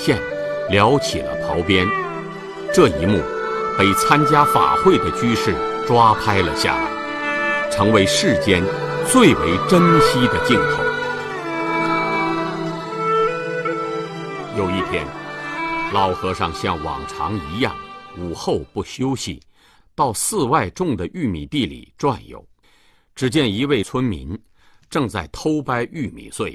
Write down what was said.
线，撩起了袍边。这一幕被参加法会的居士抓拍了下来，成为世间最为珍惜的镜头。有一天，老和尚像往常一样，午后不休息，到寺外种的玉米地里转悠。只见一位村民正在偷掰玉米穗，